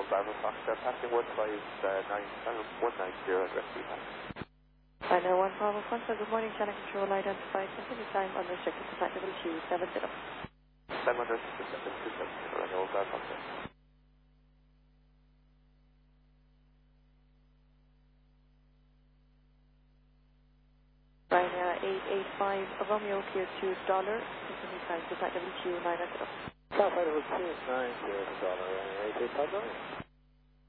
Bravo Foxtrot, passing 190 address feedback. Final 1 Bravo Foxtrot, good morning, channel control identified, continue time unrestricted, contactable 270. Time unrestricted, 270, Ryanair Bravo Foxtrot. Ryanair 885 Romeo clear $2, continue time, contactable 290. South Idaho 290, Ryanair 885 Romeo.